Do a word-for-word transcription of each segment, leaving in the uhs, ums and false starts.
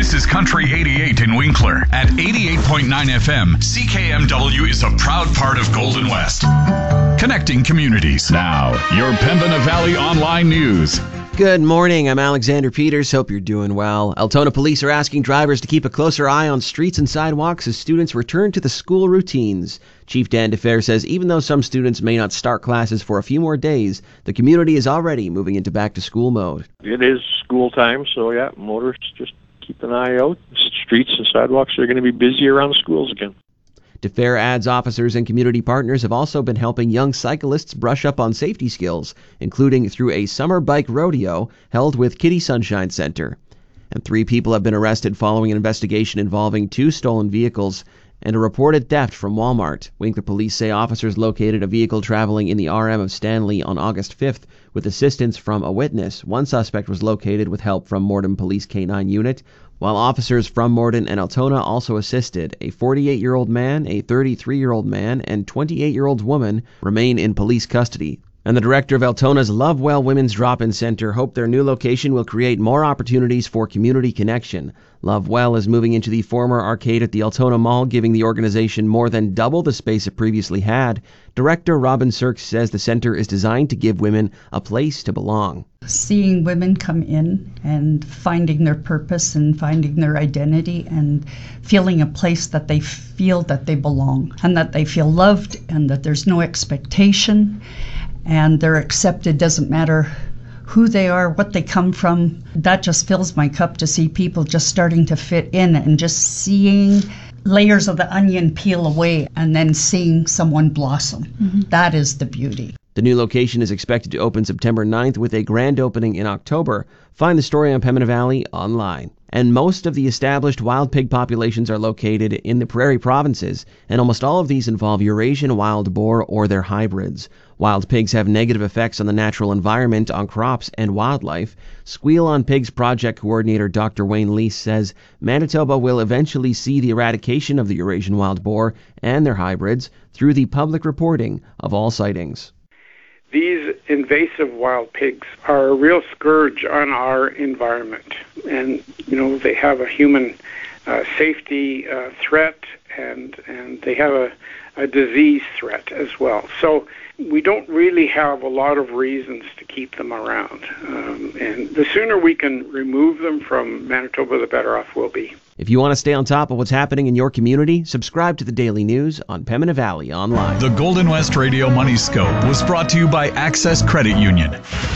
This is Country eighty-eight in Winkler. At eighty-eight point nine F M, C K M W is a proud part of Golden West. Connecting communities. Now, your Pembina Valley Online News. Good morning, I'm Alexander Peters. Hope you're doing well. Altona police are asking drivers to keep a closer eye on streets and sidewalks as students return to the school routines. Chief Dan DeFer says even though some students may not start classes for a few more days, the community is already moving into back-to-school mode. It is school time, so yeah, motorists just keep an eye out. Streets and sidewalks are going to be busy around the schools again. DeFer adds officers and community partners have also been helping young cyclists brush up on safety skills, including through a summer bike rodeo held with Kitty Sunshine Center. And three people have been arrested following an investigation involving two stolen vehicles and a reported theft from Walmart. Winkler police say officers located a vehicle traveling in the R M of Stanley on August fifth with assistance from a witness. One suspect was located with help from Morden Police K nine unit, while officers from Morden and Altona also assisted. A forty-eight-year-old man, a thirty-three-year-old man, and twenty-eight-year-old woman remain in police custody. And the director of Altona's Lovewell Women's Drop-In Center hoped their new location will create more opportunities for community connection. Lovewell is moving into the former arcade at the Altona Mall, giving the organization more than double the space it previously had. Director Robin Sirks says the center is designed to give women a place to belong. Seeing women come in and finding their purpose and finding their identity and feeling a place that they feel that they belong and that they feel loved and that there's no expectation and they're accepted, doesn't matter who they are, what they come from. That just fills my cup to see people just starting to fit in and just seeing layers of the onion peel away and then seeing someone blossom. Mm-hmm. That is the beauty. The new location is expected to open September ninth with a grand opening in October. Find the story on Pembina Valley online. And most of the established wild pig populations are located in the prairie provinces, and almost all of these involve Eurasian wild boar or their hybrids. Wild pigs have negative effects on the natural environment, on crops, and wildlife. Squeal on Pigs project coordinator Doctor Wayne Lease says Manitoba will eventually see the eradication of the Eurasian wild boar and their hybrids through the public reporting of all sightings. These invasive wild pigs are a real scourge on our environment, and you know they have a human uh, safety uh, threat, and and they have a, a disease threat as well. So we don't really have a lot of reasons to keep them around, um, and the sooner we can remove them from Manitoba, the better off we'll be. If you want to stay on top of what's happening in your community, subscribe to the Daily News on Pembina Valley Online. The Golden West Radio Money Scope was brought to you by Access Credit Union.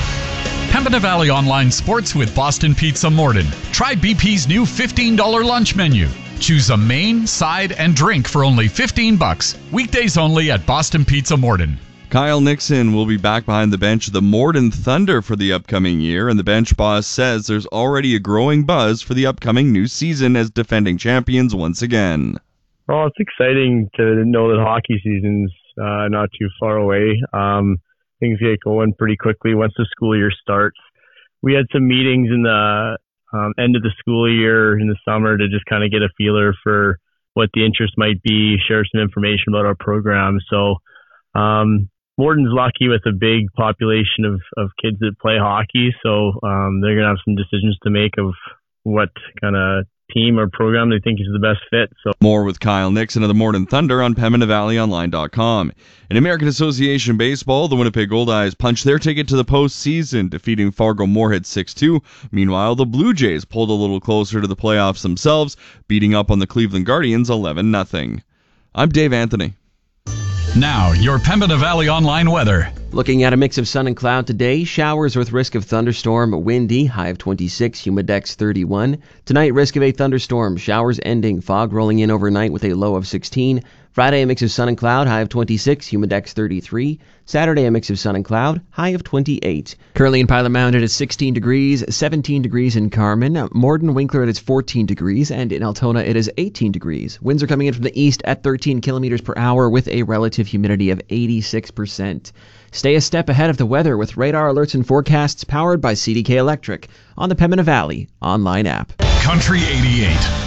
Pembina Valley Online Sports with Boston Pizza Morden. Try B P's new fifteen dollars lunch menu. Choose a main, side, and drink for only fifteen bucks. Weekdays only at Boston Pizza Morden. Kyle Nixon will be back behind the bench of the Morden Thunder for the upcoming year, and the bench boss says there's already a growing buzz for the upcoming new season as defending champions once again. Well, it's exciting to know that hockey season's uh, not too far away. Um, things get going pretty quickly once the school year starts. We had some meetings in the um, end of the school year in the summer to just kind of get a feeler for what the interest might be, share some information about our program. So, um, Morden's lucky with a big population of, of kids that play hockey, so um, they're going to have some decisions to make of what kind of team or program they think is the best fit. So more with Kyle Nixon of the Morden Thunder on Pembina Valley Online dot com. In American Association Baseball, the Winnipeg Goldeyes punched their ticket to the postseason, defeating Fargo Moorhead six two. Meanwhile, the Blue Jays pulled a little closer to the playoffs themselves, beating up on the Cleveland Guardians eleven nothing. I'm Dave Anthony. Now, your Pembina Valley Online weather. Looking at a mix of sun and cloud today, showers with risk of thunderstorm, windy, high of twenty-six, humidex thirty-one. Tonight, risk of a thunderstorm, showers ending, fog rolling in overnight with a low of sixteen. Friday, a mix of sun and cloud, high of twenty-six, humidex thirty-three. Saturday, a mix of sun and cloud, high of twenty-eight. Currently in Pilot Mound, it is sixteen degrees, seventeen degrees in Carmen. Morden Winkler, it is fourteen degrees, and in Altona, it is eighteen degrees. Winds are coming in from the east at thirteen kilometers per hour with a relative humidity of eighty-six percent. Stay a step ahead of the weather with radar alerts and forecasts powered by C D K Electric on the Pembina Valley online app. Country eighty-eight.